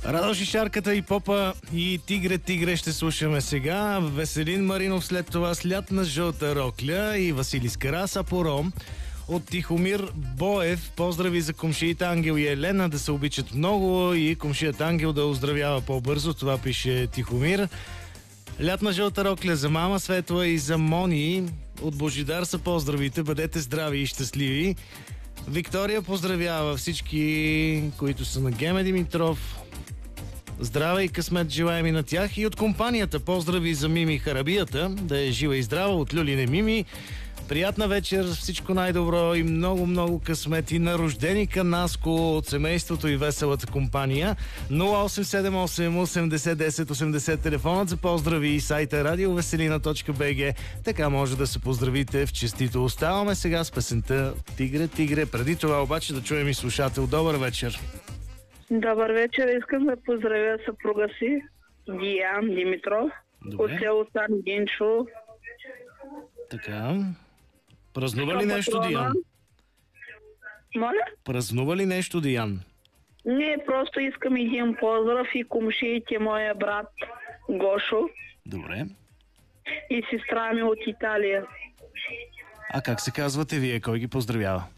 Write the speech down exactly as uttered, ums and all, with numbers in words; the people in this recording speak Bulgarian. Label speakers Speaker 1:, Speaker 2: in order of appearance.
Speaker 1: Радош и Шарката и Попа и Тигре, Тигре ще слушаме сега. Веселин Маринов след това с Лятна жълта рокля и Василис Караса Пором. От Тихомир Боев поздрави за комшиите Ангел и Елена да се обичат много и комшият Ангел да оздравява по-бързо. Това пише Тихомир. Лятна жълта рокля за мама Светла и за Мони. От Божидар са поздравите. Бъдете здрави и щастливи. Виктория поздравява всички, които са на Геме Димитров. Здраве и късмет желаем и на тях. И от компанията поздрави за Мими Харабията. Да е жива и здрава от Люлине Мими. Приятна вечер, всичко най-добро и много-много късмет и на рожденика Наско от семейството и веселата компания. нула осем седем осем осемдесет десет осемдесет телефонът за поздрави и сайта радиовеселина точка бг. Така може да се поздравите в честито. Оставаме сега с песента Тигре, Тигре. Преди това обаче да чуем и слушател. Добър вечер.
Speaker 2: Добър вечер. Искам да поздравя съпруга си Диан Димитров.
Speaker 1: Добре.
Speaker 2: От село Сан Генчо.
Speaker 1: Така. Празнува ли нещо, Диан?
Speaker 2: Моля?
Speaker 1: Празнува ли нещо, Диан?
Speaker 2: Не, просто искам един поздрав и комшиите моя брат Гошо.
Speaker 1: Добре.
Speaker 2: И сестра ми от Италия.
Speaker 1: А как се казвате вие? Кой ги поздравява?